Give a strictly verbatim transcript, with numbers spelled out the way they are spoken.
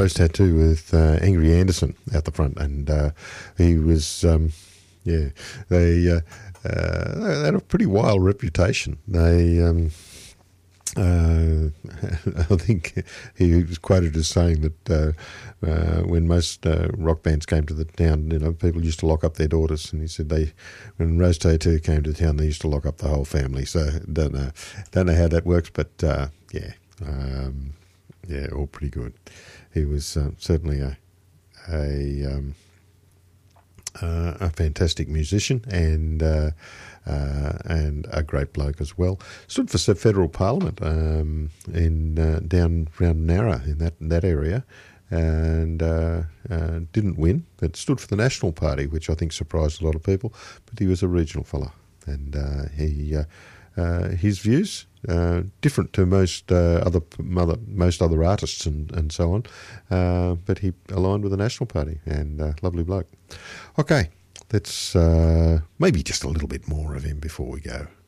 Rose Tattoo with uh, Angry Anderson out the front, and uh, he was, um, yeah, they, uh, uh, they had a pretty wild reputation. They, um, uh, I think he was quoted as saying that uh, uh, when most uh, rock bands came to the town, you know, people used to lock up their daughters, and he said they, when Rose Tattoo came to town, they used to lock up the whole family. So don't know, don't know how that works, but uh, yeah. Um, Yeah, all pretty good. He was uh, certainly a a, um, uh, a fantastic musician and uh, uh, and a great bloke as well. Stood for federal parliament um, in uh, down around Narra in that in that area, and uh, uh, didn't win, but stood for the National Party, which I think surprised a lot of people. But he was a regional fella, and uh, he uh, uh, his views. Uh, different to most uh, other mother, most other artists and, and so on, uh, but he aligned with the National Party, and uh, lovely bloke. Okay, let's uh, maybe just a little bit more of him before we go.